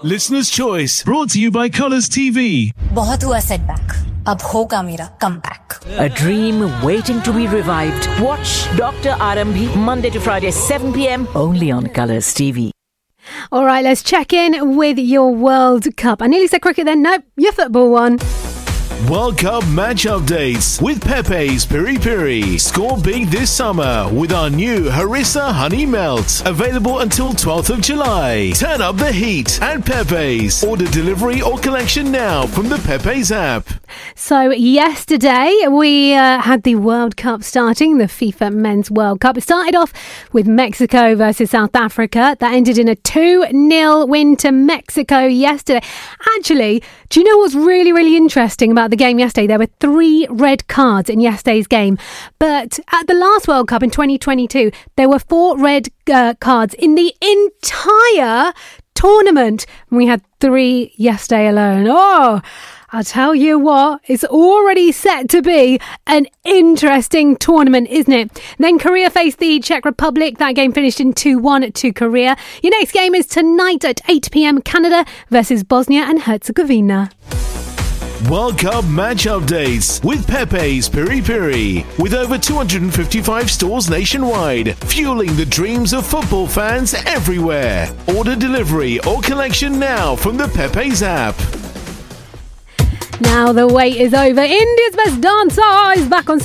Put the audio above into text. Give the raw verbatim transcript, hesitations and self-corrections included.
Listener's Choice, brought to you by Colours T V. बहुत हुआ setback. अब होगा मेरा comeback. A dream waiting to be revived. Watch Doctor Arambhi Monday to Friday, seven p.m. only on Colours T V. All right, let's check in with your World Cup. I nearly said cricket then. Nope, your football one. World Cup match updates with Pepe's Piri Piri. Score big this summer with our new Harissa Honey Melt. Available until twelfth of July. Turn up the heat at Pepe's. Order delivery or collection now from the Pepe's app. So yesterday we uh, had the World Cup starting, the FIFA Men's World Cup. It started off with Mexico versus South Africa. That ended in a two nil win to Mexico yesterday. Actually, do you know what's really, really interesting about the game yesterday? There were three red cards in yesterday's game. But at the last World Cup in twenty twenty-two, there were four red uh, cards in the entire tournament. And we had three yesterday alone. Oh, I'll tell you what, it's already set to be an interesting tournament, isn't it? Then Korea faced the Czech Republic. That game finished in two one to Korea. Your next game is tonight at eight p.m. Canada versus Bosnia and Herzegovina. World Cup match updates with Pepe's Piri Piri. With over two hundred fifty-five stores nationwide, fueling the dreams of football fans everywhere. Order delivery or collection now from the Pepe's app. Now the wait is over. India's best dancer is back on